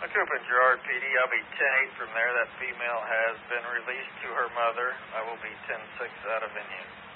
Macoupin, Gerard PD. I'll be 10-8 from there. That female has been released to her mother. I will be 10-6 out of venue.